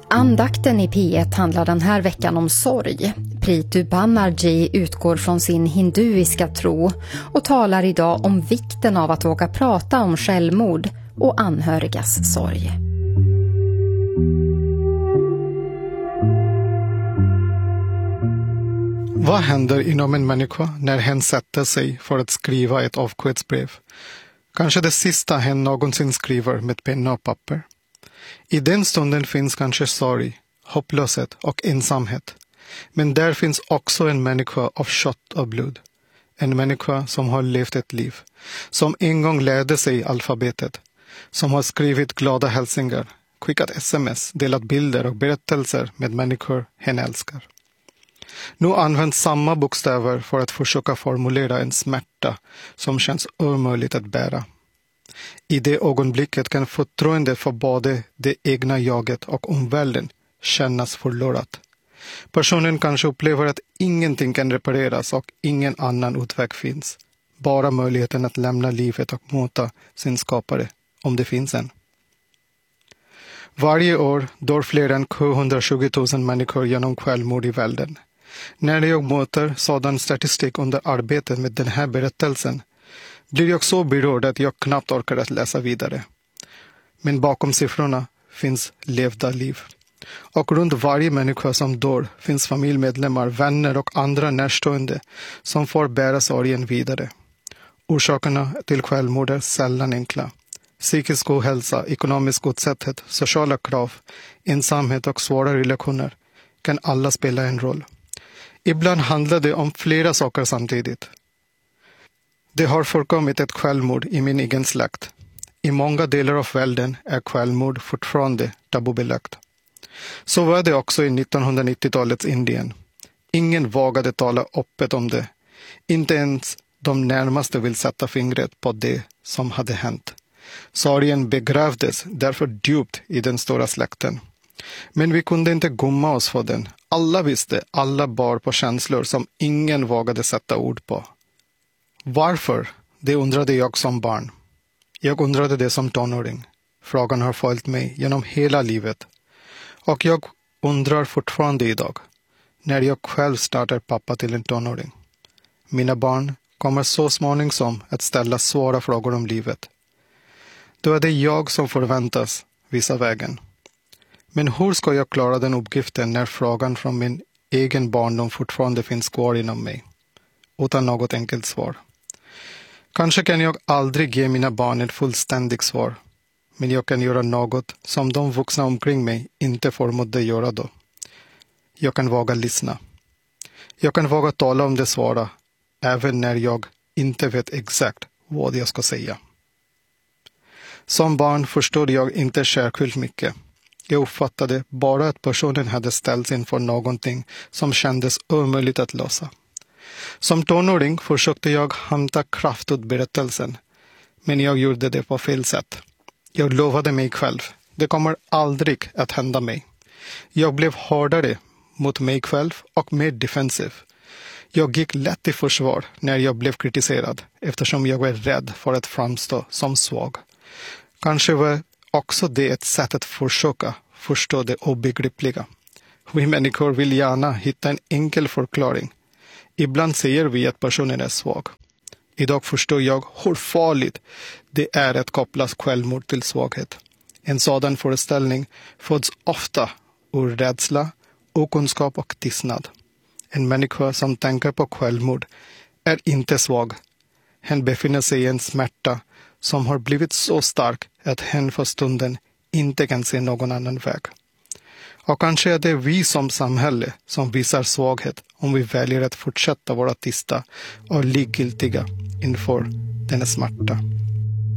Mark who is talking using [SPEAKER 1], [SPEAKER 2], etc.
[SPEAKER 1] Andakten i P1 handlar den här veckan om sorg. Prithu Banerjee utgår från sin hinduiska tro och talar idag om vikten av att våga prata om självmord och anhörigas sorg.
[SPEAKER 2] Vad händer inom en människa när hen sätter sig för att skriva ett avskedsbrev? Kanske det sista hen någonsin skriver med penna och papper. I den stunden finns kanske sorg, hopplöshet och ensamhet. Men där finns också en människa av kött och blod. En människa som har levt ett liv. Som en gång lärde sig alfabetet. Som har skrivit glada hälsningar, skickat sms, delat bilder och berättelser med människor hen älskar. Nu används samma bokstäver för att försöka formulera en smärta som känns omöjligt att bära. I det ögonblicket kan förtroende för både det egna jaget och omvärlden kännas förlorat. Personen kanske upplever att ingenting kan repareras och ingen annan utväg finns. Bara möjligheten att lämna livet och möta sin skapare, om det finns en. Varje år dör fler än 720 000 människor genom självmord i världen. När jag möter sådan statistik under arbetet med den här berättelsen blir jag så berörd att jag knappt orkar att läsa vidare. Men bakom siffrorna finns levda liv. Och runt varje människa som dör finns familjemedlemmar, vänner och andra närstående som får bära sorgen vidare. Orsakerna till självmord är sällan enkla. Psykisk ohälsa, ekonomisk utsatthet, sociala krav, ensamhet och svåra relationer kan alla spela en roll. Ibland handlar det om flera saker samtidigt. Det har förekommit ett självmord i min egen släkt. I många delar av världen är självmord fortfarande tabubelagt. Så var det också i 1990-talets Indien. Ingen vågade tala öppet om det. Inte ens de närmaste vill sätta fingret på det som hade hänt. Sorgen begravdes därför djupt i den stora släkten. Men vi kunde inte gumma oss för den. Alla visste, alla bar på känslor som ingen vågade sätta ord på. Varför? Det undrade jag som barn. Jag undrade det som tonåring. Frågan har följt mig genom hela livet. Och jag undrar fortfarande idag, när jag själv startar pappa till en tonåring. Mina barn kommer så småningom att ställa svåra frågor om livet. Då är det jag som förväntas visa vägen. Men hur ska jag klara den uppgiften när frågan från min egen barndom fortfarande finns kvar inom mig? Utan något enkelt svar. Kanske kan jag aldrig ge mina barn ett fullständigt svar. Men jag kan göra något som de vuxna omkring mig inte förmådde göra då. Jag kan våga lyssna. Jag kan våga tala om det svåra, även när jag inte vet exakt vad jag ska säga. Som barn förstod jag inte särskilt mycket. Jag uppfattade bara att personen hade ställts inför någonting som kändes omöjligt att lösa. Som tonåring försökte jag hämta kraft ut berättelsen, men jag gjorde det på fel sätt. Jag lovade mig själv, det kommer aldrig att hända mig. Jag blev hårdare mot mig själv och mer defensiv. Jag gick lätt i försvar när jag blev kritiserad, eftersom jag var rädd för att framstå som svag. Kanske var också det ett sätt att försöka förstå det obegripliga. Vi människor vill gärna hitta en enkel förklaring. Ibland säger vi att personen är svag. Idag förstår jag hur farligt det är att koppla självmord till svaghet. En sådan föreställning föds ofta ur rädsla, okunskap och tystnad. En människa som tänker på självmord är inte svag. Hen befinner sig i en smärta som har blivit så stark att hen för stunden inte kan se någon annan väg. Och kanske är det vi som samhälle som visar svaghet om vi väljer att fortsätta vara tysta och likgiltiga inför denna smärta.